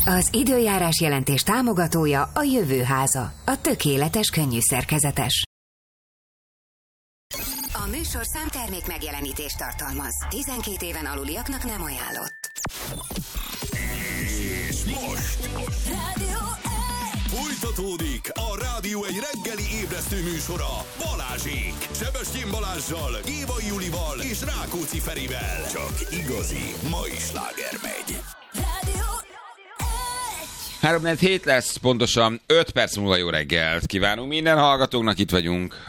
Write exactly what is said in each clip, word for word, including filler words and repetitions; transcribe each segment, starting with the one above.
Az időjárás jelentés támogatója a Jövő Háza, a tökéletes könnyű szerkezetes. A műsor számtermék megjelenítést tartalmaz. tizenkét éven aluliaknak nem ajánlott. És most Rádió egy. Folytatódik a Rádió egy reggeli ébresztő műsora Balázsék. Sebestyén Balázssal, Gévai Julival és Rákóczi Ferivel. Csak igazi mai sláger megy. Rádió három hét lesz, pontosan öt perc múlva jó reggelt kívánunk minden hallgatóknak, itt vagyunk.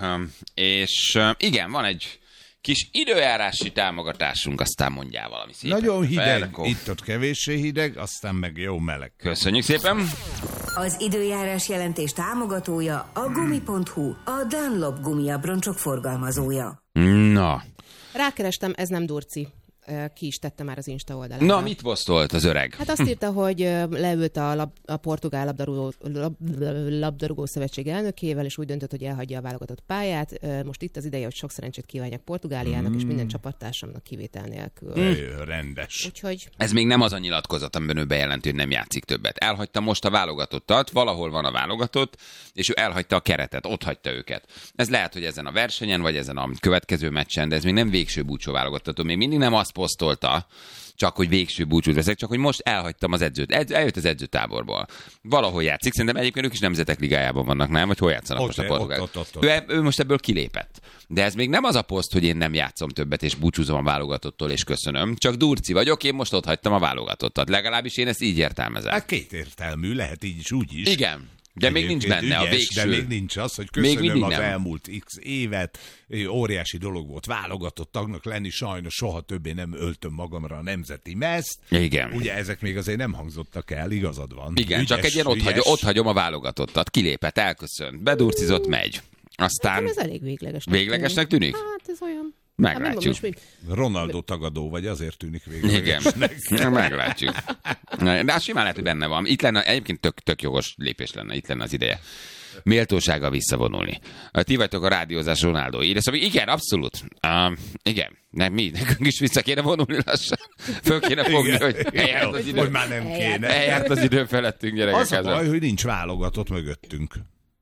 És igen, van egy kis időjárási támogatásunk, aztán mondjál valami szépen. Nagyon hideg, Felkó. itt-ott kevéssé hideg, aztán meg jó meleg. Köszönjük szépen. Az időjárás jelentés támogatója a gumi pont hu, a Dunlop gumiabroncsok forgalmazója. Na, Rákerestem, ez nem Durci. Ki is tette már az Insta oldalán. na mit posztolt az öreg? Hát azt írta, hogy leült a, lab, a portugál labdarúgó, lab, labdarúgó szövetség elnökével, és úgy döntött, hogy elhagyja a válogatott pályát. Most itt az ideje, hogy sok szerencsét kívánjak Portugáliának, mm. és minden csapattársamnak kivétel nélkül. Mm. Rendes. Úgyhogy... Ez még nem az a nyilatkozat, amiben ő bejelenti, hogy nem játszik többet. Elhagyta most a válogatottat, valahol van a válogatott, és ő elhagyta a keretet, ott hagyta őket. Ez lehet, hogy ezen a versenyen, vagy ezen a következő meccsen, de ez még nem végső búcsú válogattató. Még mindig nem azt posztolta, csak hogy végső búcsút veszek, csak hogy most elhagytam az edzőt. Edz, eljött az edzőtáborból. Valahol játszik, szerintem egyébként ők is nemzetek ligájában vannak, nem? Vagy hol játszanak ott most a portugálok? Ő, ő most ebből kilépett. De ez még nem az a poszt, hogy én nem játszom többet, és búcsúzom a válogatottól, és köszönöm. Csak Durci vagyok, én most ott hagytam a válogatottat. Legalábbis én ezt így értelmezem. Hát kétértelmű, lehet így is, úgy is. Igen. De még nincs benne ügyes, a végső. De még nincs az, hogy köszönöm az nem. elmúlt x évet, óriási dolog volt válogatott tagnak lenni, sajnos soha többé nem öltöm magamra a nemzeti mezt. Igen. Ugye ezek még azért nem hangzottak el, igazad van. Igen, ügyes, csak egy ilyen ott, ügyes. hagy, ott hagyom a válogatottat. Kilépett, elköszönt, bedurcizott, megy. Aztán... Nem, ez elég véglegesnek Véglegesnek tűnik? Hát ez olyan... Meglátjuk. Hát, Ronaldo tagadó vagy, azért tűnik véglegesnek. Igen, meglátjuk. De az simán lehet, hogy benne van. Itt lenne, egyébként tök, tök jogos lépés lenne, itt lenne az ideje. Méltósággal visszavonulni. Ti vagytok a rádiózás Ronaldói. De szóval igen, abszolút. Uh, igen, nem mi, nekünk is vissza kéne vonulni lassan. Föl kéne fogni, igen, hogy eljárt az idő. Hogy már nem kéne. Eljárt az idő felettünk, gyerekek. Az a baj, hogy nincs válogatott mögöttünk.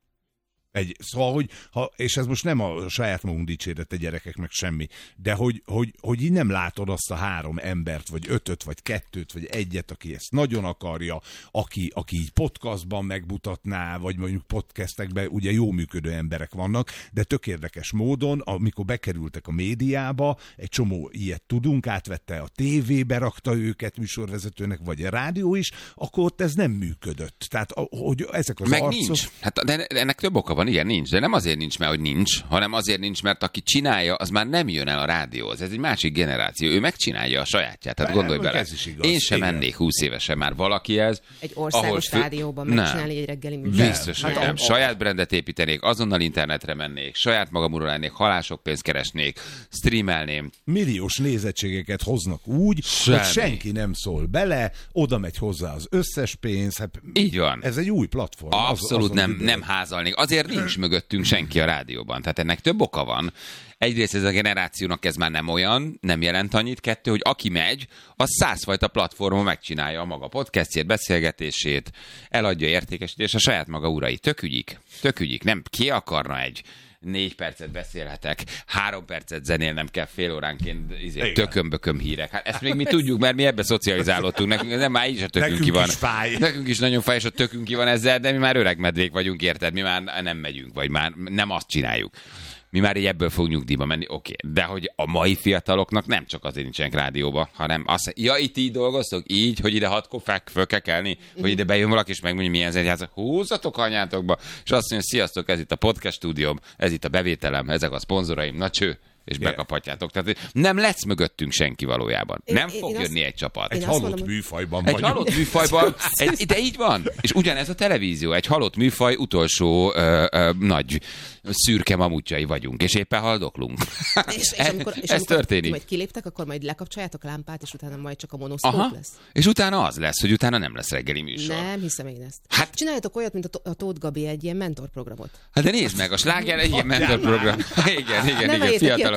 Egy, szóval, hogy, ha, és ez most nem a saját magunk dicsérete gyerekeknek semmi, de hogy, hogy, hogy így nem látod azt a három embert, vagy ötöt, vagy kettőt, vagy egyet, aki ezt nagyon akarja, aki, aki így podcastban megmutatná, vagy mondjuk podcastekben ugye jó működő emberek vannak, de tök érdekes módon, amikor bekerültek a médiába, egy csomó ilyet tudunk, átvette a tévébe, rakta őket műsorvezetőnek, vagy a rádió is, akkor ott ez nem működött. Tehát, hogy ezek az meg arcok... nincs. Hát, de ennek több oka van, igen, nincs. De nem azért nincs, mert hogy nincs, hanem azért nincs, mert aki csinálja, az már nem jön el a rádióhoz. Ez egy másik generáció. Ő megcsinálja a sajátját. Tehát gondolj bele. Én sem mennék húsz évesen már valakihez. Egy országos fő... rádióban megcsinálni egy reggeli műsor. Biztos, hogy nem. Saját brandet építenék, azonnal internetre mennék, saját magamról lennék, halások pénzt keresnék, streamelném. Milliós nézettségeket hoznak úgy, Semmi. hogy senki nem szól bele, oda megy hozzá az összes pénz. Hát így van. Ez egy új platform. Abszolút az, nem, nem házalnék. Azért nincs mögöttünk senki a rádióban. Tehát ennek több oka van. Egyrészt ez a generációnak ez már nem olyan, nem jelent annyit. Kettő, hogy aki megy, az százfajta platformon megcsinálja a maga podcastjét, beszélgetését, eladja értékesítést, a saját maga urai. Tök ügyik. Tök ügyik. Nem, ki akarna egy négy percet beszélhetek, három percet zenélnem kell fél óránként izé, tököm-bököm hírek. Hát ezt még mi tudjuk, mert mi ebbe szocializálódtunk. Nekünk nem, már így a tökünk Nekünk ki van. Is fáj. Nekünk is nagyon fáj, és a tökünk ki van ezzel, de mi már öreg medvék vagyunk, érted? Mi már nem megyünk, vagy már nem azt csináljuk. Mi már így ebből fogunk nyugdíjba menni, oké. Okay. De hogy a mai fiataloknak nem csak azért nincsenek rádióba, hanem azt ja, itt így dolgoztok, így, hogy ide hatkor föl kell kelni, hogy ide bejön valaki, és megmondja, milyen zenét, húzzatok anyátokba, és azt mondja, sziasztok, ez itt a podcast stúdióm, ez itt a bevételem, ezek a szponzoraim, na cső, és yeah. bekaphatjátok. Tehát nem lesz mögöttünk senki valójában. Én, nem én, fog én jönni azt, egy csapat. Egy halott mondom, műfajban Egy vagyunk. halott műfajban, egy, de így van. És ugyanez a televízió, egy halott műfaj utolsó ö, ö, nagy szürke mamutjai vagyunk, és éppen haldoklunk. És, és amikor, és ez amikor történik. Majd kiléptek, akkor majd lekapcsoljátok a lámpát, és utána majd csak a monoszkóp lesz. És utána az lesz, hogy utána nem lesz reggeli műsor. Nem hiszem én ezt. Hát, csináljatok olyat, mint a Tóth Gabi, egy ilyen mentorprogramot. Hát de nézd meg, a sláger egy ilyen mentorprogram. Igen, igen, nem igen, fiatalok.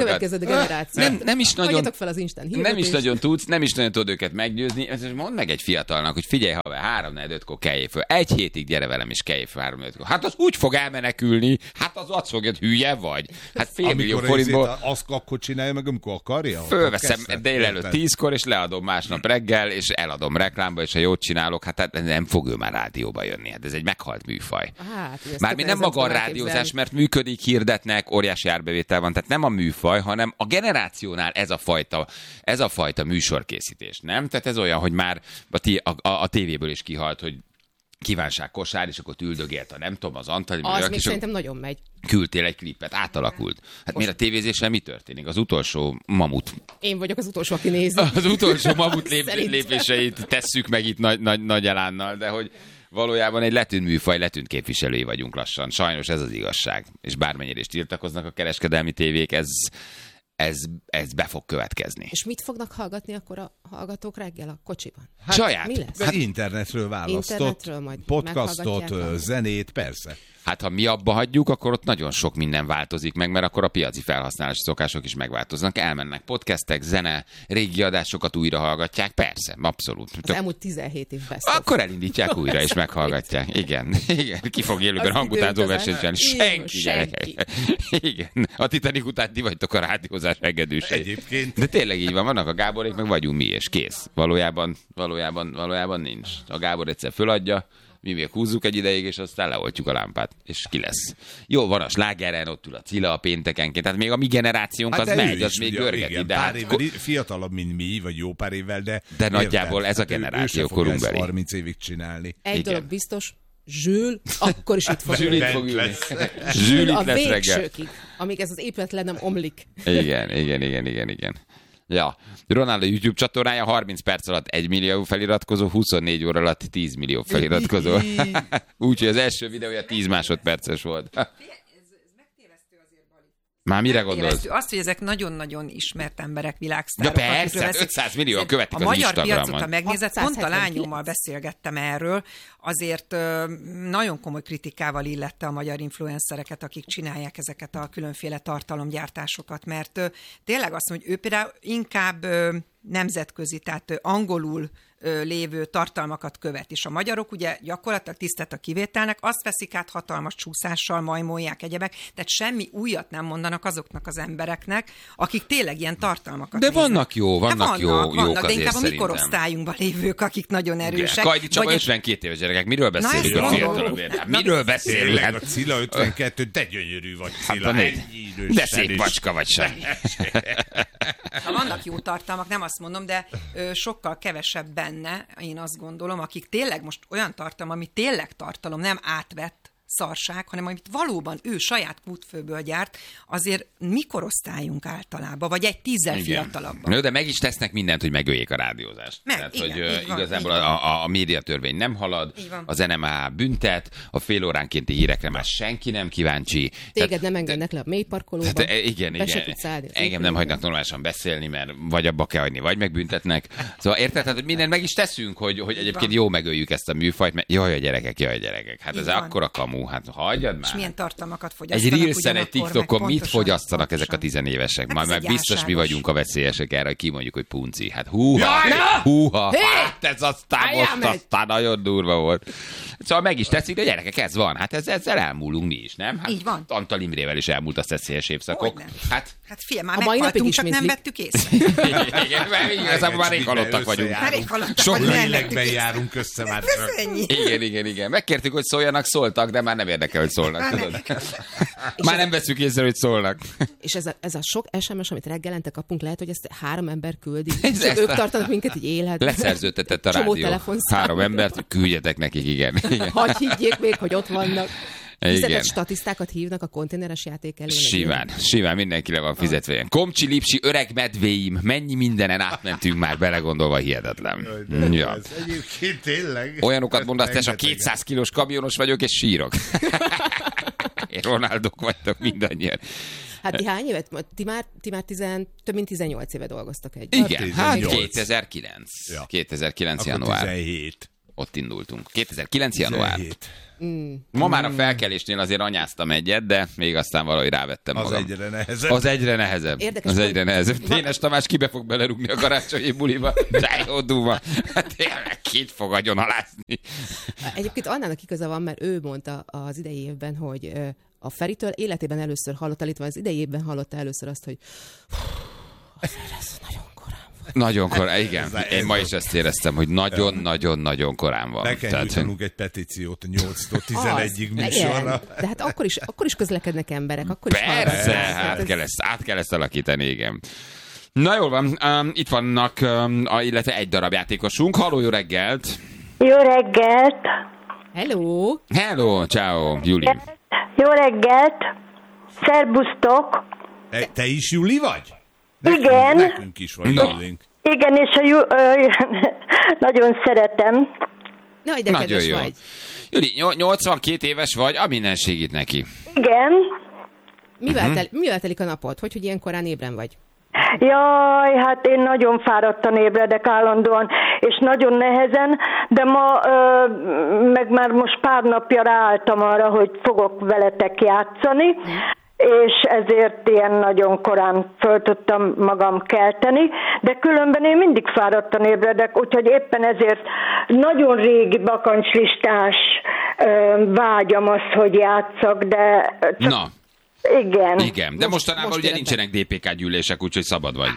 következő generáció. Nem, nem is nagyon... Hagyjatok fel az Instán Nem is hirdetést. nagyon tudsz, nem is nagyon tudod őket meggyőzni. Ezért mondd meg egy fiatalnak, hogy figyelj, haver, három negyed ötkor keljél föl. Egy hétig gyere velem és keljél föl három negyed ötkor. Hát az úgy fog elmenekülni, hát az azt fogja, hogy hülye vagy. Hát fél millió forintból... Azt akkor csinálja meg, amikor akarja? Fölveszem délelőtt tízkor, és leadom másnap reggel, és eladom reklámba, és ha jót csinálok, hát, hát nem fog ő már rádióba jönni. Hát ez egy meghalt műfaj. Hát, Mármint nem maga a rádiózás, mert működik, hirdetnek, óriási árbevétel van, tehát nem a műfaj, hanem a generációnál ez a fajta, ez a fajta műsorkészítés, nem? Tehát ez olyan, hogy már a, ti, a, a, a tévéből is kihalt, hogy kívánság kosár, és akkor üldögélt a nem tudom, az Antali. Az még szerintem nagyon megy. Küldtél egy klipet, átalakult. Hát miért a tévézéssel mi történik? Az utolsó mamut. Én vagyok az utolsó, aki nézi. Az utolsó mamut lép, lépéseit tesszük meg itt nagy, nagy, nagy elánnal, de hogy valójában egy letűnt műfaj, letűnt képviselői vagyunk lassan. Sajnos ez az igazság. És bármennyire is tiltakoznak a kereskedelmi tévék, ez, ez, ez be fog következni. És mit fognak hallgatni akkor a hallgatók reggel a kocsiban? Hát, saját. Mi lesz? Hát internetről választott, Internetről majd podcastot, zenét, persze. Hát ha mi abba hagyjuk, akkor ott nagyon sok minden változik meg, mert akkor a piaci felhasználási szokások is megváltoznak. Elmennek podcastek, zene, régi adásokat újra hallgatják, persze, abszolút. Az elmúlt tizenhét év best. Akkor elindítják újra és meghallgatják. Igen, igen. Ki fog élőben hangutánzó versenyt csinálni? Senki, senki. Igen. A Titanic után ti vagytok a rádiózás engedősei. Egyébként. De tényleg így van, vannak a Gáborék, meg vagyunk mi, és kész. Valójában, valójában, valójában nincs. A Gábor egyszer föladja, mi még húzzuk egy ideig, és aztán leoltjuk a lámpát, és ki lesz. Jó, van a slágeren, ott ül a Cilla a péntekenként, tehát még a mi generációnk hát az megy, az még görgeti. Igen, de pár hát, évvel fiatalabb, mint mi, vagy jó pár évvel, de... De nagyjából ez a generáció korunkbeli. harminc évig csinálni. Egy Igen. dolog biztos, Zsül, akkor is itt fog Zsül ülni. itt fog ülni. lesz. Zsül itt A lesz reggel. végsőkig, amíg ez az épület le nem omlik. Igen, igen, igen, igen, igen. Ja, Ronaldo YouTube csatornája harminc perc alatt egy millió feliratkozó, huszonnégy óra alatt tíz millió feliratkozó. Úgyhogy az első videója tíz másodperces volt. Már mire gondolsz? Azt, hogy ezek nagyon-nagyon ismert emberek, Ja világsztárok. persze, ötszáz millió követik a az magyar piacot, ha Instagramon. megnézed, pont a hatszázhetvenkilenc. lányommal beszélgettem erről, azért ö, nagyon komoly kritikával illette a magyar influencereket, akik csinálják ezeket a különféle tartalomgyártásokat, mert ö, tényleg azt mondja, hogy ő például inkább ö, nemzetközi, tehát ö, angolul ö, lévő tartalmakat követ. És a magyarok ugye gyakorlatilag tisztelt a kivételnek, azt veszik át hatalmas csúszással, majmolják egyebek, tehát semmi újat nem mondanak azoknak az embereknek, akik tényleg ilyen tartalmakat De néznek. vannak jó, vannak, vannak jó, vannak, jók de azért inkább a mi szerintem. korosztályunkban lévők, akik nagyon erősek. Kajdi Csaba Vagy- ötvenkét éves gyerekek, miről beszélünk ezt a mondom. fiatalabbért? Hát miről beszélünk? Tényleg, a Hát, Cilla ötvenkettő, te gyönyörű vagy, Cilla. hát, ennyi idősen de szép is. bacska vagy sem. Ha vannak jó tartalmak, nem azt mondom, de ö, sokkal kevesebb benne, én azt gondolom, akik tényleg most olyan tartalom, ami tényleg tartalom, nem átvett szarság, hanem amit valóban ő saját kútfőből gyárt, azért mi korosztályunk általában, vagy egy tízzel fiatalabban. Nő, de meg is tesznek mindent, hogy megöljék a rádiózást. Meg, Tehát, igen, hogy így ö, van, igazából így van. a, a, a médiatörvény nem halad, Így van. az en em á büntet, a fél óránkénti hírekre már senki nem kíváncsi. Téged nem engednek le a mélyparkolóba. Hát, e, igen, Be se igen. tudsz állni az Engem nem épületben. hagynak normálisan beszélni, mert vagy abba kell hagyni, vagy megbüntetnek. Szóval érted, hát, hogy mindent meg is teszünk, hogy, hogy egyébként van. jó megöljük ezt a műfajt, mert jaj a gyerekek, jaj a gyerekek. Hát Így ez van. akkora kamu, hát hagyjad És már. milyen tartalmakat Egy fogyasztanak Reelsen, egy ugyanakkor, TikTokon meg mit pontosan, fogyasztanak ezek a pontosan. tizenévesek? Hát Már ez meg egy biztos mi álságos. vagyunk a veszélyesek erre, hogy kimondjuk, hogy punci. Hát húha, húha, hát ez aztán Álljál most meg! aztán nagyon durva volt. Szóval meg is tetszik, de gyerekek, ez van. Hát ez, ezzel elmúlunk mi is, nem? Hát Így van. Antal Imrével is elmúlt a szeszélyes évszakok. Hogyne. Hát Hát figyelj, már A mai napig meghaltunk, csak nem ismétlik. vettük észre. igen, mert igazából már rég halottak vagyunk. Már rég halottak Sok vagyunk, nem vettük Lélekben észre. járunk össze már. Ez ennyi. Igen, igen, igen. Megkértük, hogy szóljanak, szóltak, de már nem érdekel, hogy szólnak. Tudod? Már nem veszük észre, hogy szólnak. És ez a, ez a sok es em es, amit reggelente kapunk, lehet, hogy ezt három ember küldi. Ez Csak ezt ők a- tartanak minket így életben. Leszerződtetett a Csomó rádió. telefonszámot. Három embert, küldjetek nekik, igen. igen. Hagy higgyék még, hogy ott vannak. Igen. Fizetett statisztákat hívnak a konténeres játék elé. Simán, simán mindenki le van fizetve ilyen. Komcsi, lipsi, öreg medvéim, mennyi mindenen átmentünk már belegondolva, hihetetlen. Ja. Ez egyébként tényleg. Olyanokat mondasz, te a Rengetegen. kétszáz kilós kamionos vagyok, és sírok. Én Ronaldok vagytok mindannyian. Hát ti hány évet? Ti már, ti már tizen, több mint tizennyolc éve dolgoztak együtt. Igen, hát tizennyolc. kétezer-kilenc. Ja. kétezer-kilenc Akkor január. tizenhét. Ott indultunk. kétezer-kilenc január. tizenhét. Ma már a felkelésnél azért anyáztam egyet, de még aztán valahogy rávettem Az magam. egyre nehezebb. Az egyre nehezebb. Érdekes, az hogy- egyre nehezebb. Dénes Tamás kibe fog belerúgni a karácsonyi buliba. De jó duva. Hát tényleg kit fog agyon alázni. Egyébként Annának igaza van, mert ő mondta az idei évben, hogy ö, a Feritől életében először hallotta, illetve az idei évben hallotta először azt, hogy azért ez nagyon korán volt. Nagyon korán, igen. ez- Én ma is ezt éreztem, hogy nagyon-nagyon-nagyon korán van. Be kell Tehát, nyújtanunk egy petíciót a nyolctól tizenegyig Az, műsorra. igen. De hát akkor is, akkor is közlekednek emberek, akkor is Persze, hallgatnak. hát Ez- kell ezt, át kell ezt alakítani, igen. Na jól van, um, itt vannak, um, a, illetve egy darab játékosunk. Halló, jó reggelt! Jó reggelt! Hello! Hello, ciao, Juli. Jó reggelt! Szerbusztok! Te, te is Juli vagy? Igen. Nekünk is van Na. Julink. Igen, és a jó, ö, nagyon szeretem. Na, de Nagyon kedves jó. vagy. Juli, nyol- nyolcvankét éves vagy, a minden segít neki. Igen. Mivel, Mhm. tel, mivel telik a napod? Hogy, hogy ilyen korán ébren vagy? Jaj, hát én nagyon fáradtan ébredek állandóan, és nagyon nehezen, de ma, ö, meg már most pár napja ráálltam arra, hogy fogok veletek játszani, és ezért ilyen nagyon korán föl tudtam magam kelteni, de különben én mindig fáradtan ébredek, úgyhogy éppen ezért nagyon régi bakancslistás ö, vágyam az, hogy játszak, de csak Na, igen. igen, de mostanában most ugye jöttek. nincsenek dé pé ká gyűlések, úgyhogy szabad vagy.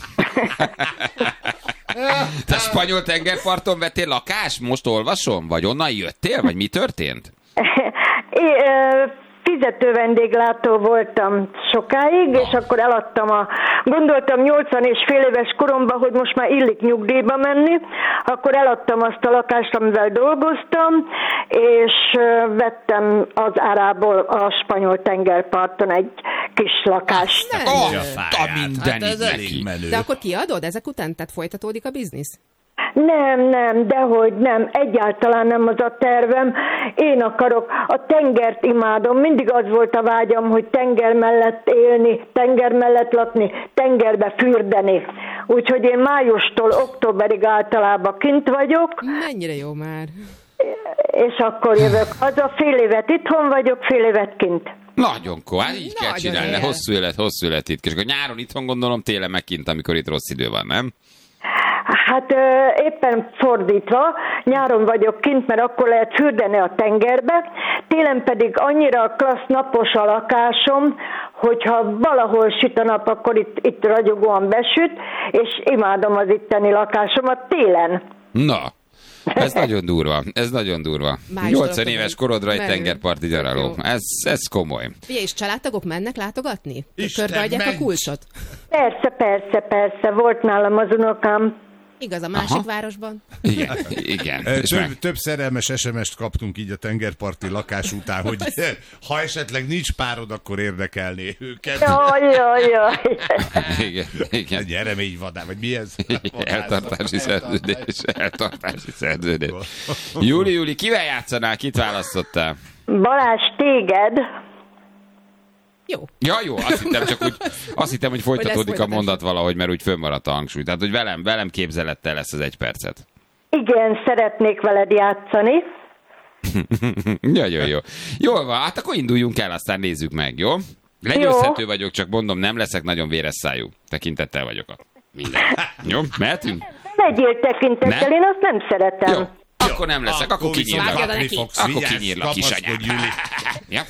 Te spanyol tengerparton vettél lakást? Most olvasom? Vagy onnan jöttél? Vagy mi történt? É, ö, fizető vendéglátó voltam sokáig, és akkor eladtam a... Gondoltam nyolcvan és fél éves koromban, hogy most már illik nyugdíjba menni, akkor eladtam azt a lakást, amivel dolgoztam, és ö, vettem az árából a spanyol tengerparton egy kis lakást. Nem. Oh, a a fáját. mindenit Hát ez neki. elég menő. De akkor kiadod ezek után? Tehát folytatódik a biznisz? Nem, nem, dehogy nem, egyáltalán nem az a tervem. Én akarok, a tengert imádom, mindig az volt a vágyam, hogy tenger mellett élni, tenger mellett lakni, tengerbe fürdeni. Úgyhogy én májustól októberig általában kint vagyok, Mennyire jó már. és akkor jövök haza, fél évet itthon vagyok, fél évet kint. Nagyon komoly, hát így kell Nagyon csinálni. él. Hosszú élet, hosszú élet itt. És akkor nyáron itthon gondolom, télen meg kint, amikor itt rossz idő van, nem? Hát ö, éppen fordítva, nyáron vagyok kint, mert akkor lehet fürdeni a tengerbe, télen pedig annyira klassz napos a lakásom, hogyha valahol süt a nap, akkor itt, itt ragyogóan besüt, és imádom az itteni lakásomat télen. Na, ez nagyon durva, ez nagyon durva. Május nyolcvan október. éves korodra egy Menő. tengerparti Tök gyaraló. jó. Ez, ez komoly. Figyelj, és családtagok mennek látogatni? Isten Körbeadják a ments! kulcsot? Persze, persze, persze, volt nálam az unokám. Igaz, a másik Aha. városban? Igen, igen. Ö, És meg, Több, több szerelmes es em est kaptunk így a tengerparti lakás után, hogy ha esetleg nincs párod, akkor érdekelné őket. Jaj, jaj, jaj. igen, igen. Egy ereményvadár, vagy mi ez? Eltartási szerződés, eltartási szerződés. Júli, Júli, kivel játszanál? Kit választottál? Balázs, téged? Jó. Ja, jó, azt hittem, csak úgy, azt hittem, hogy folytatódik a folytatás. mondat valahogy, mert úgy fönnmaradt a hangsúly. Tehát, hogy velem, velem képzelettel lesz az egy percet. Igen, szeretnék veled játszani. Nagyon jó. Jól van, hát akkor induljunk el, aztán nézzük meg, jó? Legyőzhető vagyok, csak mondom, nem leszek nagyon véres szájú. Tekintettel vagyok a minden. Jó, mehetünk? Legyél tekintettel, Ne? én azt nem szeretem. Jó. Akkor nem leszek, akkor kinyírlak. Vágjad Vágjad neki. Akkor kinyírlak, kisanyám. Júli. Ja.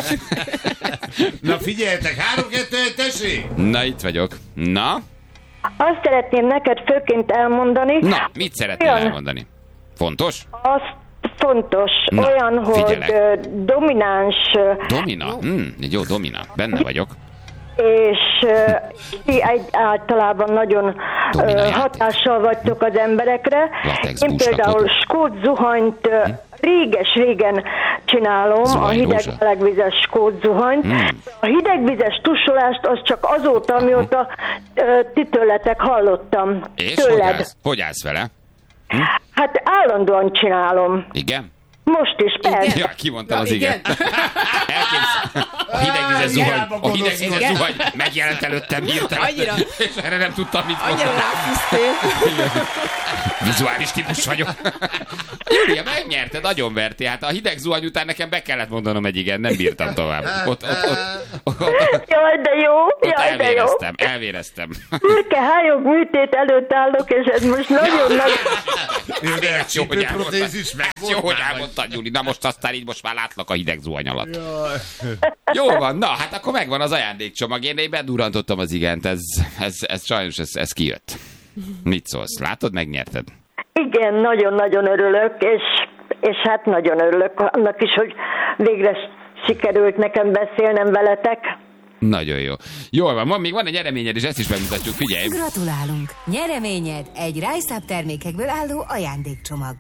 Na figyeljetek, három kettő egy, tessék! Na, itt vagyok. Na? Azt szeretném neked főként elmondani, Na, mit szeretnél Olyan. elmondani? Fontos? azt fontos, Na, olyan, hogy figyelek. ö, domináns, ö, Domina? Mm, egy jó domina. Benne vagyok. és ö, ti egy általában nagyon ö, Dominájáték. hatással vagytok az emberekre. Latex Én búslakodó. például skót zuhanyt ö, réges-régen csinálom, a Zuhanyrózsa. hideg-melegvizes skót zuhanyt. A hidegvizes tussolást az csak azóta, amióta ö, ti tőletek hallottam. És hogy Tőled. állsz? Hogy állsz vele? Hát állandóan csinálom. Igen? Most is, persze. Ja, kimondtam Na, az igen. igen. Elképzel... A hidegvizes zuhany, a hidegvizes Igen. zuhany megjelent előttem hirtelen. Annyira. És erre nem tudtam, mit Annyira mondani. ráfűztél. Vizuális típus vagyok. Júlia, megnyerte, nagyon verti. Hát a hideg zuhany után nekem be kellett mondanom egy igen, nem bírtam tovább. Ott, ott, ott, ott, Jaj, de jó, ott jaj, de jó. elvéreztem, elvéreztem. Fülkehályog műtét előtt állok, és ez most nagyon-nagyon... Jó, de a Jó, hogy csípőprotézis meg Jó, hogy elmondtad, Júli. Na most aztán így most már látlak a hideg zuhany alatt. Jó van, na, hát akkor megvan az ajándékcsomag. Én, én bedurrantottam az igent, ez, ez, ez sajnos ez, ez kijött. Mit szólsz? Látod, megnyerted? Igen, nagyon-nagyon örülök, és, és hát nagyon örülök annak is, hogy végre sikerült nekem beszélnem veletek. Nagyon jó. Jól van, van, még van egy eredményed, és ezt is megmutatjuk, figyelj. Gratulálunk! Nyereményed egy Rise-Up termékekből álló ajándékcsomag.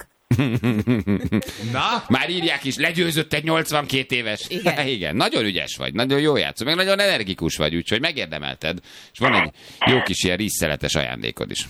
Na? Már írják is, legyőzött egy nyolcvankét éves. Igen. Igen, nagyon ügyes vagy, nagyon jó játszol, meg nagyon energikus vagy, úgyhogy megérdemelted. És van egy jó kis ilyen rízszeletes ajándékod is.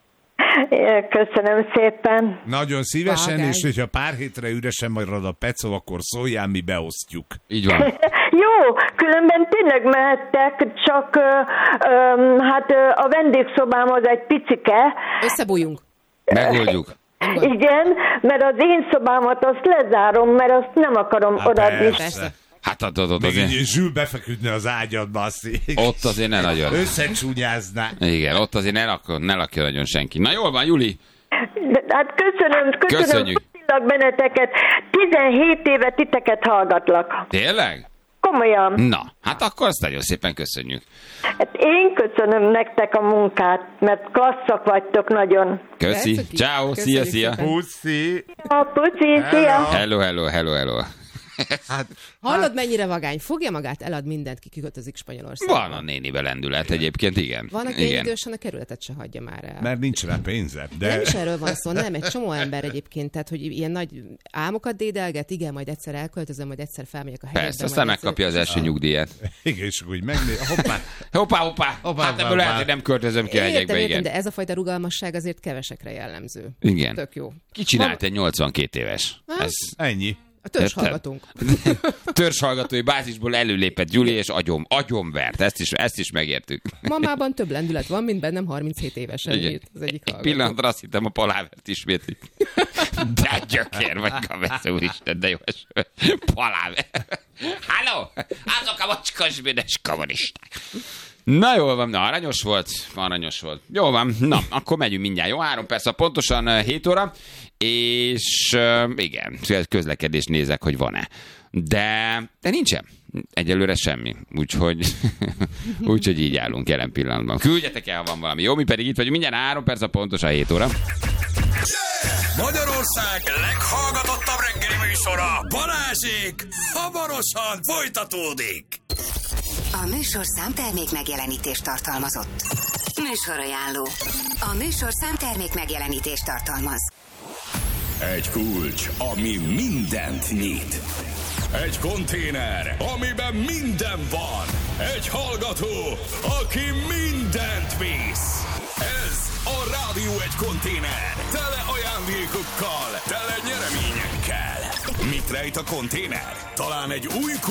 Köszönöm szépen. Nagyon szívesen, Vágány. és hogyha pár hétre üresen marad a pecó, akkor szóljál, mi beosztjuk. Így van. Jó, különben tényleg mehettek, csak ö, ö, hát ö, a vendégszobám az egy picike. Összebújjunk. Megoldjuk. Igen, mert az én szobámat azt lezárom, mert azt nem akarom Hát odaadni. Persze. Hát ott, ott, ott, Még így azért, Zsül befeküdne az ágyadba, azt így ott azért ne nagyon. összecsúnyázná. Igen, ott azért ne lakjon, ne lakjon nagyon senki. Na jól van, Juli. De, hát köszönöm, köszönöm, Köszönjük. köszönöm benneteket. tizenhét éve titeket hallgatlak. Tényleg? Komolyan. Na, hát akkor azt nagyon szépen köszönjük. Hát én köszönöm nektek a munkát, mert klasszak vagytok nagyon. Köszi. Persze, ki. Ciao, szia, Köszönjük szia. szépen. Puszi! A puci, szia! Hello, hello, hello, hello. Hát, Hallod, mennyire vagány? Fogja magát, elad mindent, ki kiköltözik Spanyolországba. Van a nénibe lendület egyébként, igen. Van, aki Igen. idősen a kerületet se hagyja már el. mert nincs rá pénze. De De nem is erről van szó, nem, egy csomó ember egyébként, tehát hogy ilyen nagy álmokat dédelget, igen, majd egyszer elköltözöm, majd egyszer felmegyek a helyekbe. Persze, aztán majd megkapja az első nyugdíjat. igen, és akkor úgy megné... Hoppá! Hoppá, hoppá, Hoppá, hát hoppá, ebből lehet, hoppá. hogy nem költözöm ki a Értem, hegyekbe, értem, igen. de ez a fajta rugalmasság azért kevesekre jellemző. Igen. Tök jó. Ki csinált egy nyolcvankét éves? Ez Ennyi. A törzs Érted? hallgatunk. törzshallgatói bázisból előlépett Gyuli, és agyom, agyomvert. Ezt is, ezt is megértük. Mamában több lendület van, mint bennem harminchét évesen, Igen. írt az egyik Egy hallgató. pillanatra azt hittem, a palávert ismétli. De gyökér vagy, Kavesz úristen, de jó eső. Paláver. Halló! Azok a macskos bűnös kommunisták. Na jól van, na aranyos volt, aranyos volt. Jó van, na, akkor megyünk mindjárt. Jó, három perc, pontosan uh, hét óra, és uh, igen, közlekedést nézek, hogy van-e. De, de nincsen. Egyelőre semmi. Úgyhogy, úgyhogy így állunk jelen pillanatban. Küldjetek el, ha van valami. Jó, mi pedig itt vagyunk mindjárt három perc, pontosan hét óra. Magyarország leghallgatottabb reggeli műsora, Balázsék, hamarosan folytatódik. A műsorszám termék megjelenítést tartalmazott. Műsorajánló. A műsorszám termék megjelenítést tartalmaz. Egy kulcs, ami mindent nyit. Egy konténer, amiben minden van. Egy hallgató, aki mindent visz. Ez a Rádió egy konténer. Tele ajándékokkal, tele nyereményekkel. Mit rejt a konténer? Talán egy új